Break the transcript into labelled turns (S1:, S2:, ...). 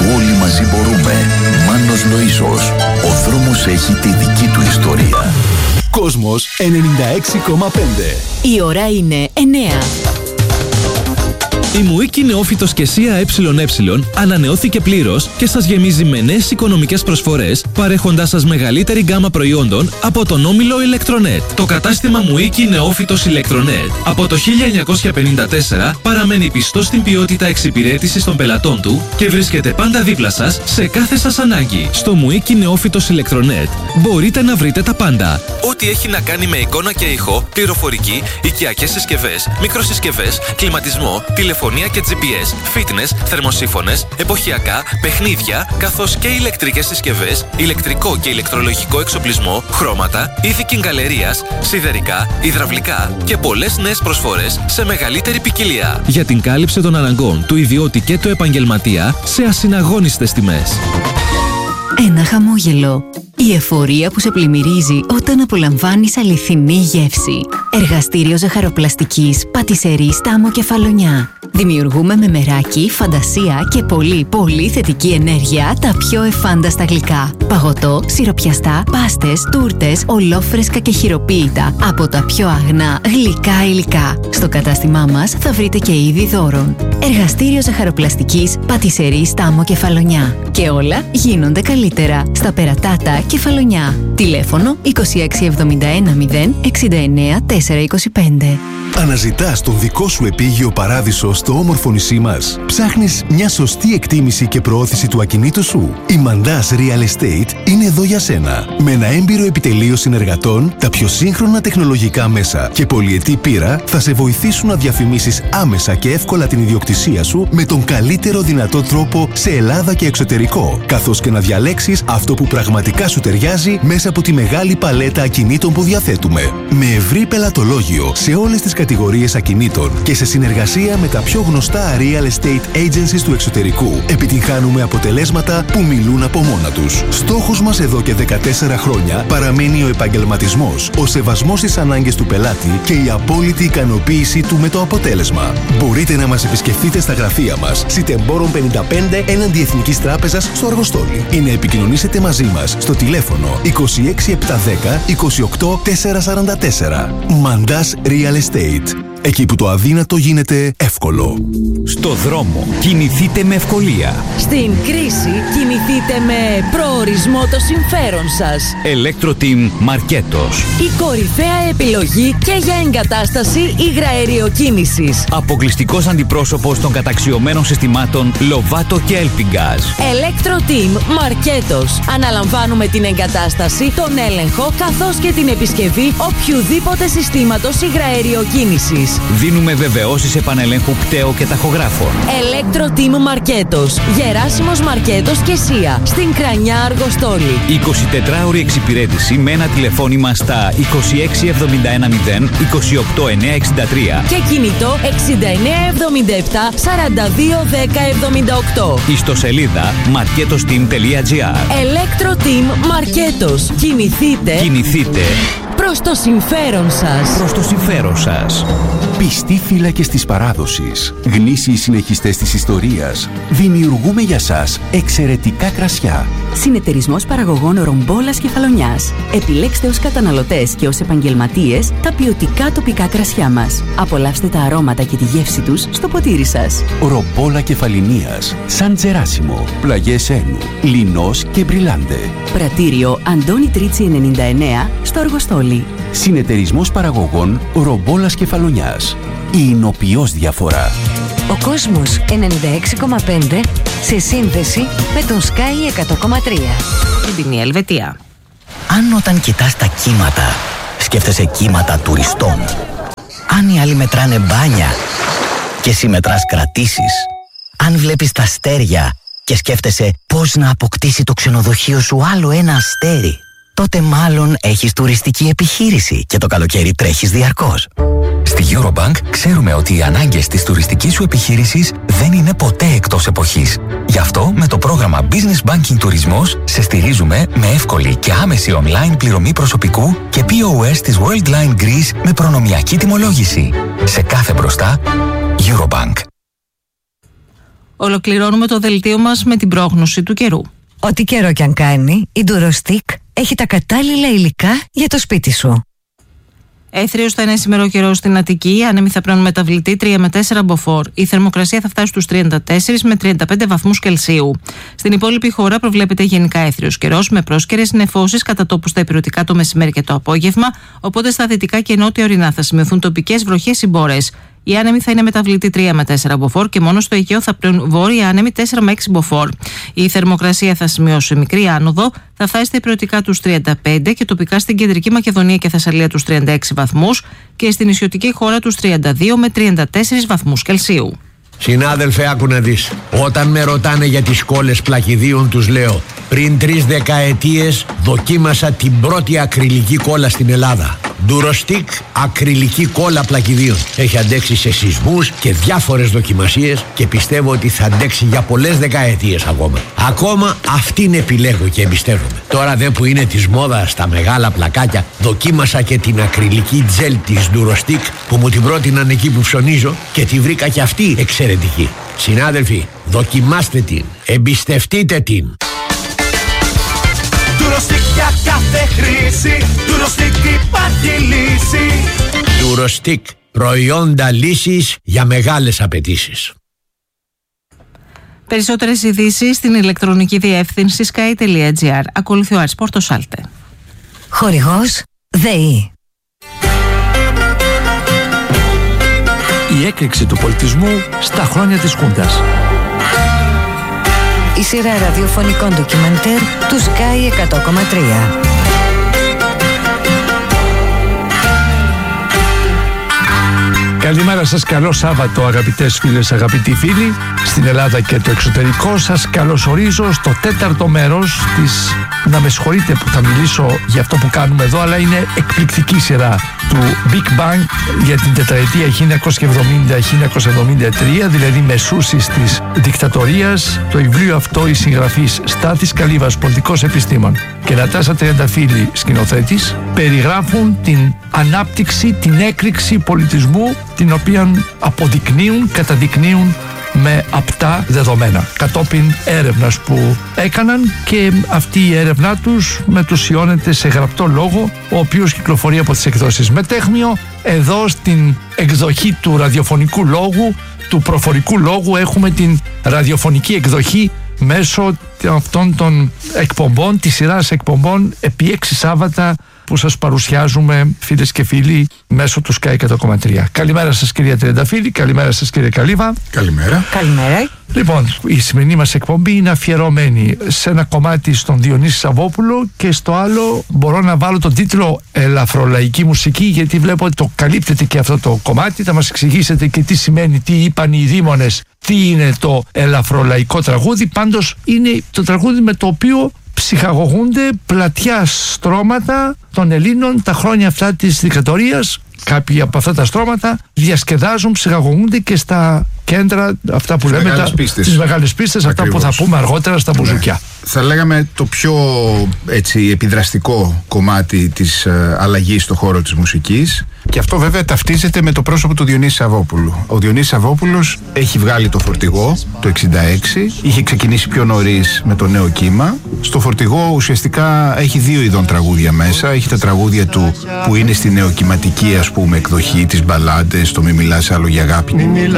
S1: Όλοι μαζί μπορούμε. Μάνος Λοΐζος. Ο δρόμος έχει τη δική του ιστορία.
S2: Κόσμος 96,5.
S3: Η ώρα είναι 9.
S4: Η Μουίκη Νεόφυτος και ΣΥΑ ΕΕ ανανεώθηκε πλήρως και σας γεμίζει με νέες οικονομικές προσφορές, παρέχοντάς σας μεγαλύτερη γκάμα προϊόντων από τον όμιλο Electronet. Το κατάστημα Μουίκη Νεόφυτος Electronet από το 1954 παραμένει πιστό στην ποιότητα εξυπηρέτησης των πελατών του και βρίσκεται πάντα δίπλα σας σε κάθε σας ανάγκη. Στο Μουίκη Νεόφυτος Electronet μπορείτε να βρείτε τα πάντα. Ό,τι έχει να κάνει με εικόνα και ήχο, πληροφορική, οικιακές συσκευές, μικροσυσκευές, κλιματισμό, τηλεφωνία και GPS, fitness, θερμοσύφωνες, εποχιακά, παιχνίδια, καθώς και ηλεκτρικές συσκευές, ηλεκτρικό και ηλεκτρολογικό εξοπλισμό, χρώματα, είδη κιγκαλερίας, σιδερικά, υδραυλικά και πολλές νέες προσφορές σε μεγαλύτερη ποικιλία. Για την κάλυψη των αναγκών του ιδιώτη και του επαγγελματία σε ασυναγώνιστες τιμές.
S3: Ένα χαμόγελο. Η εφορία που σε πλημμυρίζει όταν απολαμβάνεις αληθινή γεύση. Εργαστήριο ζαχαροπλαστικής Πατισερή Στάμο Κεφαλονιά. Δημιουργούμε με μεράκι, φαντασία και πολύ θετική ενέργεια τα πιο εφάνταστα γλυκά. Παγωτό, σιροπιαστά, πάστες, τούρτες, ολόφρεσκα και χειροποίητα από τα πιο αγνά γλυκά υλικά. Στο κατάστημά μας θα βρείτε και είδη δώρων. Εργαστήριο ζαχαροπλαστικής Πατισερή Στάμο Κεφαλονιά. Και όλα γίνονται καλύτερα στα Περατάτα Κεφαλονιά. Τηλέφωνο 2671 0 69 425.
S2: Αναζητάς τον δικό σου επίγειο παράδεισο στο όμορφο νησί μας. Ψάχνεις μια σωστή εκτίμηση και προώθηση του ακινήτου σου. Η Mandas Real Estate είναι εδώ για σένα. Με ένα έμπειρο επιτελείο συνεργατών, τα πιο σύγχρονα τεχνολογικά μέσα και πολυετή πείρα θα σε βοηθήσουν να διαφημίσεις άμεσα και εύκολα την ιδιοκτησία σου με τον καλύτερο δυνατό τρόπο σε Ελλάδα και εξωτερικό, καθώς και να διαλέξεις αυτό που πραγματικά σου ταιριάζει μέσα από τη μεγάλη παλέτα ακινήτων που διαθέτουμε. Με ευρύ πελατολόγιο σε όλες τις κατηγορίες ακινήτων και σε συνεργασία με τα πιο γνωστά real estate agencies του εξωτερικού, επιτυγχάνουμε αποτελέσματα που μιλούν από μόνα τους. Στόχος μας εδώ και 14 χρόνια παραμένει ο επαγγελματισμός, ο σεβασμός στις ανάγκες του πελάτη και η απόλυτη ικανοποίησή του με το αποτέλεσμα. Μπορείτε να μας επισκεφτείτε στα γραφεία μας, Σιτεμπόρων 55 έναντι Εθνικής Τράπεζας στο Αργοστόλι, ή να επικοινωνήσετε μαζί μας στο τηλέφωνο 26710 28 444. Mandas Real Estate. Εκεί που το αδύνατο γίνεται εύκολο.
S5: Στο δρόμο κινηθείτε με ευκολία.
S3: Στην κρίση κινηθείτε με προορισμό το συμφέρον σας.
S5: Electroteam Μαρκέτος.
S3: Η κορυφαία επιλογή και για εγκατάσταση υγραεριοκίνησης.
S5: Αποκλειστικός αντιπρόσωπος των καταξιωμένων συστημάτων Lovato και Elpingaz.
S3: Electroteam Μαρκέτος. Αναλαμβάνουμε την εγκατάσταση, τον έλεγχο καθώς και την επισκευή οποιουδήποτε συστήματος υγραεριοκίνησης.
S5: Δίνουμε βεβαιώσεις επανελέγχου πτέο και ταχογράφων.
S3: Electroteam Μαρκέτος. Γεράσιμος Μαρκέτος και ΣΥΑ. Στην Κρανιά Αργοστόλη.
S5: 24ωρη εξυπηρέτηση με ένα τηλεφώνημα στα 26710 28963
S3: και κινητό 6977 421078.
S5: Ιστοσελίδα marketosteam.gr.
S3: Electroteam Μαρκέτος. Κινηθείτε προς το συμφέρον σας.
S5: Προς το συμφέρον σας.
S2: Πιστοί φύλακες της παράδοσης, γνήσιοι συνεχιστές της ιστορίας, δημιουργούμε για σας εξαιρετικά κρασιά.
S3: Συνεταιρισμός παραγωγών Ρομπόλας Κεφαλονιάς. Επιλέξτε ως καταναλωτές και ως επαγγελματίες τα ποιοτικά τοπικά κρασιά μας. Απολαύστε τα αρώματα και τη γεύση τους στο ποτήρι σας.
S2: Ρομπόλα Κεφαλινίας, Σαν Τζεράσιμο, Πλαγιές Ένου, Λινός και Μπριλάντε.
S3: Πρατήριο Αντώνη Τρίτσι 99 στο Αργοστόλι.
S2: Συνεταιρισμός παραγωγών Ρομπόλας Κεφαλονιάς. Η εινοποιώς διαφορά.
S6: Ο κόσμος 96,5 σε σύνδεση με τον Sky 100,3.
S3: Την ποινή Ελβετία.
S7: Αν όταν κοιτάς τα κύματα, σκέφτεσαι κύματα τουριστών. Αν οι άλλοι μετράνε μπάνια και εσύ μετράς κρατήσεις. Αν βλέπεις τα αστέρια και σκέφτεσαι πώς να αποκτήσει το ξενοδοχείο σου άλλο ένα αστέρι, τότε μάλλον έχεις τουριστική επιχείρηση και το καλοκαίρι τρέχεις διαρκώς.
S8: Στη Eurobank ξέρουμε ότι οι ανάγκες της τουριστικής σου επιχείρησης δεν είναι ποτέ εκτός εποχής. Γι' αυτό με το πρόγραμμα Business Banking Τουρισμός σε στηρίζουμε με εύκολη και άμεση online πληρωμή προσωπικού και POS της Worldline Greece με προνομιακή τιμολόγηση. Σε κάθε μπροστά, Eurobank.
S9: Ολοκληρώνουμε το δελτίο μας με την πρόγνωση του καιρού.
S6: Ό,τι καιρό κι αν κάνει, η Durostick έχει τα κατάλληλα υλικά για το σπίτι σου.
S9: Έθριος θα είναι σήμερα ο καιρός στην Αττική, οι άνεμοι θα πλέουν μεταβλητή 3 με 4 μποφόρ. Η θερμοκρασία θα φτάσει στους 34 με 35 βαθμούς Κελσίου. Στην υπόλοιπη χώρα προβλέπεται γενικά έθριος καιρός με πρόσκαιρες νεφώσεις κατά τόπου στα ηπειρωτικά το μεσημέρι και το απόγευμα, οπότε στα δυτικά και νότια ορεινά θα σημειωθούν τοπικές βροχές ή μπόρες. Οι άνεμοι θα είναι μεταβλητή 3 με 4 μποφόρ και μόνο στο Αιγαίο θα πλέουν βόρειοι άνεμοι 4 με 6 μποφόρ. Η θερμοκρασία θα σημειώσει μικρή άνοδο, θα φτάσει στα ηπειρωτικά τους 35 και τοπικά στην κεντρική Μακεδονία και Θεσσαλία τους 36 βαθμούς και στην νησιωτική χώρα τους 32 με 34 βαθμούς Κελσίου.
S10: Συνάδελφε, άκου να δεις. Όταν με ρωτάνε για τις κόλλες πλακιδίων, τους λέω: πριν 3 δεκαετίες δοκίμασα την πρώτη ακριλική κόλλα στην Ελλάδα. Durostick ακριλική κόλλα πλακιδίων. Έχει αντέξει σε σεισμούς και διάφορες δοκιμασίες και πιστεύω ότι θα αντέξει για πολλές δεκαετίες ακόμα. Ακόμα αυτήν επιλέγω και εμπιστεύομαι. Τώρα δε που είναι της μόδας τα μεγάλα πλακάκια, δοκίμασα και την ακριλική τζέλ της Durostick που μου την πρότειναν εκεί που ψωνίζω και τη βρήκα και αυτή εξαιρετική. Συνάδελφοι, δοκιμάστε την, εμπιστευτείτε την.
S11: Durostick για κάθε χρήση, Durostick υπάρχει λύση.
S10: Durostick, προϊόντα λύσης για μεγάλες απαιτήσεις.
S9: Περισσότερες ειδήσεις στην ηλεκτρονική διεύθυνση sky.gr. Ακολουθεί ο Άρης Πορτοσάλτε.
S6: Χορηγός ΔΕΗ.
S12: Η έκρηξη του πολιτισμού στα χρόνια της Χούντας.
S6: Η σειρά ραδιοφωνικών ντοκιμαντέρ του Sky 100,3.
S12: Καλημέρα σας, καλό Σάββατο αγαπητές φίλες, αγαπητοί φίλοι. Στην Ελλάδα και το εξωτερικό σας καλωσορίζω στο 4ο μέρος της, να με συγχωρείτε που θα μιλήσω για αυτό που κάνουμε εδώ, αλλά είναι εκπληκτική σειρά του Big Bang για την τετραετία 1970-1973, δηλαδή μεσούσης της δικτατορίας. Το βιβλίο αυτό οι συγγραφείς Στάθης Καλύβας, πολιτικός επιστήμον, και Νατάσα Τριανταφύλλη, σκηνοθέτης, περιγράφουν την ανάπτυξη, την έκρηξη πολιτισμού, την οποία αποδεικνύουν, καταδεικνύουν με απτά δεδομένα κατόπιν έρευνας που έκαναν, και αυτή η έρευνά τους μετουσιώνεται σε γραπτό λόγο, ο οποίος κυκλοφορεί από τις εκδόσεις Μετέχμιο. Εδώ στην εκδοχή του ραδιοφωνικού λόγου, του προφορικού λόγου, έχουμε την ραδιοφωνική εκδοχή μέσω αυτών των εκπομπών, της σειράς εκπομπών επί 6 Σάββατα που σας παρουσιάζουμε, φίλες και φίλοι, μέσω του Sky 100,3. Καλημέρα σας κυρία Τριανταφύλλη, καλημέρα σας κύριε Καλύβα.
S13: Καλημέρα.
S6: Καλημέρα.
S12: Λοιπόν, η σημερινή μας εκπομπή είναι αφιερωμένη σε ένα κομμάτι στον Διονύση Σαββόπουλο και στο άλλο μπορώ να βάλω τον τίτλο Ελαφρολαϊκή μουσική, γιατί βλέπω ότι το καλύπτεται και αυτό το κομμάτι. Θα μας εξηγήσετε και τι σημαίνει, τι είπαν οι δήμονες, τι είναι το ελαφρολαϊκό τραγούδι. Πάντως είναι το τραγούδι με το οποίο ψυχαγωγούνται πλατιά στρώματα των Ελλήνων τα χρόνια αυτά της δικτατορίας. Κάποιοι από αυτά τα στρώματα διασκεδάζουν, ψυχαγωγούνται και στα κέντρα, αυτά που λέμε, τις μεγάλες πίστες, αυτά που θα πούμε αργότερα στα μπουζουκιά.
S13: Ναι. Θα λέγαμε το πιο επιδραστικό κομμάτι της αλλαγής στον χώρο της μουσικής, και αυτό βέβαια ταυτίζεται με το πρόσωπο του Διονύση Σαββόπουλου. Ο Διονύσης Σαββόπουλος έχει βγάλει το Φορτηγό το 1966, είχε ξεκινήσει πιο νωρίς με το Νέο Κύμα. Στο Φορτηγό ουσιαστικά έχει 2 ειδών τραγούδια μέσα. Έχει τα τραγούδια του που είναι στη νεοκυματική, ας πούμε, εκδοχή, τις μπαλάντες, το «Μη μιλάς άλλο για αγάπη».